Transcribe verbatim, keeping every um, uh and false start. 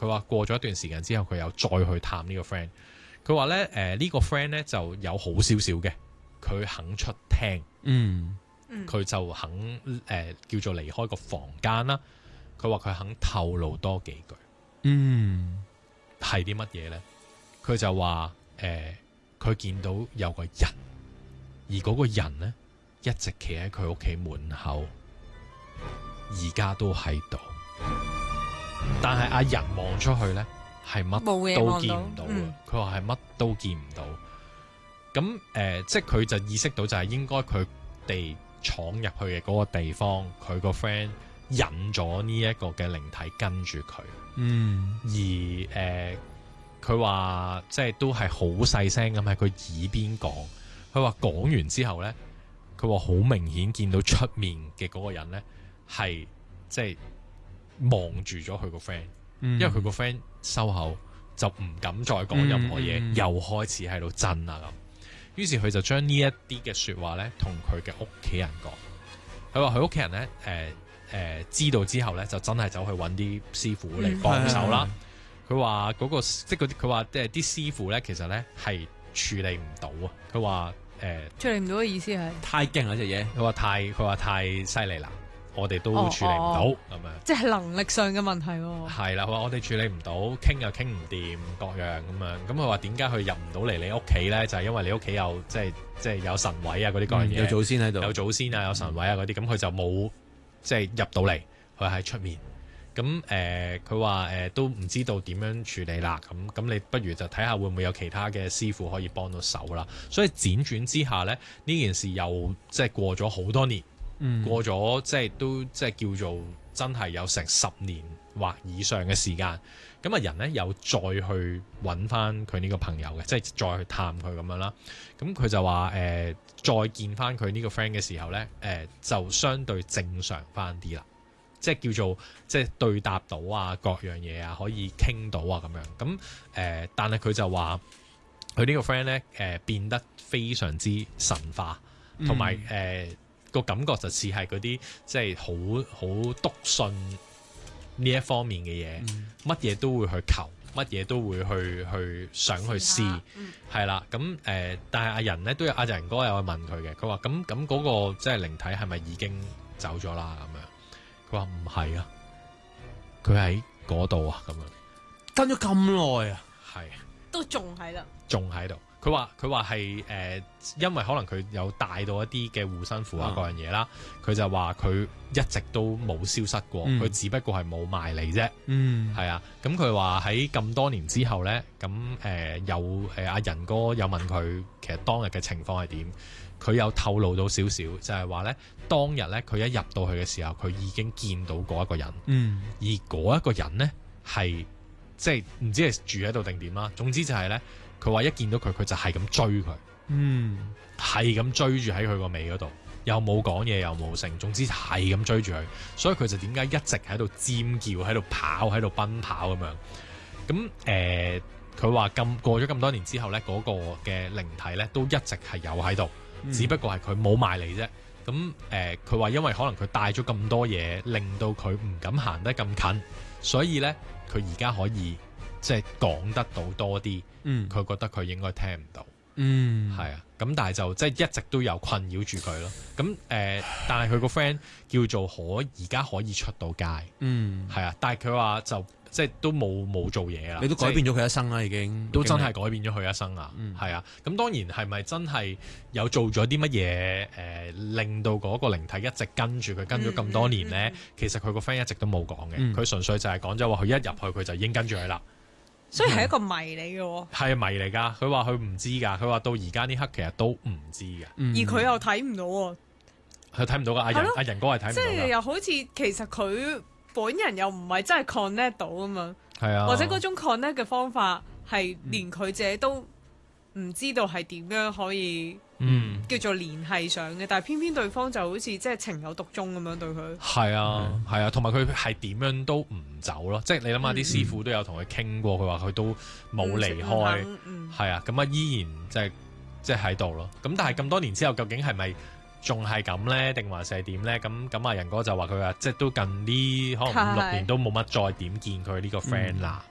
佢話過咗一段時間之後，佢又再去探呢個 friend。佢話咧誒呢個 friend 咧就有好少少嘅，佢肯出廳， 嗯， 佢就肯誒、呃、叫做離開個房間啦。佢話佢肯透露多幾句， 嗯， 係啲乜嘢咧？佢就話誒佢見到有個人，而嗰個人咧一直企喺佢屋企門口，而家都喺度。但係阿人望出去咧，係乜都見唔到嘅。佢話係乜都見唔到。咁誒、呃，即係佢就意識到就係應該佢哋闖入去嘅嗰個地方，佢個 friend 引咗呢一個嘅靈體跟住佢。 嗯， 而誒，佢、呃、話即係都係好細聲咁喺佢耳邊講。佢話講完之後咧，佢話好明顯見到出面嘅嗰個人咧係即係望住咗佢個 friend，因為佢個 friend 收口就唔敢再講任何嘢，嗯嗯、又開始喺度震啊咁。於是佢就將呢一啲嘅說話咧同佢嘅屋企人講。佢話佢屋企人咧誒誒知道之後咧，就真係走去揾啲師傅嚟幫手啦。佢話嗰個即係嗰啲，佢話即係啲師傅咧，其實咧係處理唔到啊。佢話誒處理唔到嘅意思係太勁啦隻嘢。 佢話太佢話太犀利啦。我哋都處理唔到咁樣， 即係能力上嘅問題喎。 係啦，佢話我哋處理唔到，傾又傾唔掂，各樣咁樣。咁佢話點解佢入唔到嚟你屋企咧？就係、是、因為你屋企有即係即係有神位啊嗰啲各樣嘢、嗯， 有祖先喺度， 有祖先啊，有神位啊嗰啲。咁佢、嗯、就冇即係入到嚟，佢喺出面。咁誒，佢話誒都唔知道點樣處理啦。咁咁，你不如就睇下會唔會有其他嘅師傅可以幫到手啦。所以輾轉之下咧，呢件事又即係過咗好多年。嗯、過咗即係都即係叫做真係有成十年或以上嘅時間，咁啊人咧又再去揾翻佢呢個朋友嘅，即係再去探佢咁樣啦。咁佢就話誒、呃，再見翻佢呢個 friend 嘅時候咧，誒、呃、就相對正常翻啲啦，即係叫做即係對答到啊，各樣嘢啊可以傾到啊咁樣。咁誒、呃，但係佢就話佢呢個 friend 咧誒變得非常之神化，同埋誒。呃個感覺就似係嗰啲即係好好篤信呢一方面嘅嘢，乜嘢、嗯、都會去求，乜嘢都會去去想去試，係啦。咁誒、呃，但係阿仁咧都有阿仁哥有問佢嘅，佢話咁咁嗰個即係靈體係咪已經走咗啦？咁樣佢話唔係啊，佢喺嗰度啊，咁樣跟咗咁耐啊， 係都仲喺度， 仲喺度。佢話佢話係誒，因為可能佢有帶到一啲嘅護身符啊，各樣嘢啦。佢就話佢一直都冇消失過，佢、嗯、只不過係冇埋嚟啫。嗯，係啊。咁佢話喺咁多年之後咧，咁誒、呃、有誒阿仁哥有問佢，其實當日嘅情況係點？佢有透露到少少，就係話咧，當日咧佢一入到去嘅時候，佢已經見到嗰一個人。嗯，而嗰一個人咧係即係唔知係住喺度定點啦。總之就係咧。佢話一見到佢，佢就係咁追佢，嗯，係咁追住喺佢個尾嗰度，又冇講嘢，又冇聲，總之係咁追住佢，所以佢就點解一直喺度尖叫、喺度跑、喺度奔跑咁樣？咁誒，佢話咁過咗咁多年之後咧，嗰、嗰個嘅靈體咧都一直係有喺度，嗯、只不過係佢冇埋嚟啫。咁誒，佢、呃、話因為可能佢帶咗咁多嘢，令到佢唔敢行得咁近，所以咧佢而家可以。即係講得到多啲，佢、嗯、覺得佢應該聽唔到，嗯，係啊，咁但係就即係一直都有困擾住佢咯。咁誒、呃，但係佢個 friend 叫做可而家可以出到街，嗯，係啊，但係佢話就即係都冇冇做嘢啦。 你都改變咗佢一生啦，已經都真係改變咗佢一生啊，係、嗯、啊。咁當然係咪真係有做咗啲乜嘢誒，令到嗰個靈體一直跟住佢跟咗咁多年咧？嗯嗯嗯、其實佢個 friend 一直都冇講嘅，佢、嗯、純粹就係講咗話佢一入去佢就已經跟住佢啦。 所以係一個謎嚟嘅喎， 係謎嚟㗎。佢話佢唔知㗎，佢話到而家呢刻其實都唔知㗎。 嗯、而佢又睇唔到喎， 佢睇唔到㗎。阿仁阿仁哥係睇唔到㗎。 即係又好似其實佢本人又唔係真係 connect 到啊嘛。係啊，或者嗰種 connect 嘅方法係連佢自己都唔知道係點樣可以嗯叫做聯繫上嘅，但係偏偏對方就好似即係情有獨鍾咁樣對佢。係啊，係啊，同埋佢係點樣都唔走咯，即係你諗下啲師傅都有同佢傾過，佢話佢都冇離開，係、嗯嗯、啊，咁啊依然即係即係喺度咯。咁但係咁多年之後，究竟係咪仲係咁咧，定還是係點咧？咁咁阿仁哥就話佢話即係都近呢可能五六年都冇乜再點見佢呢個 friend 啦。嗯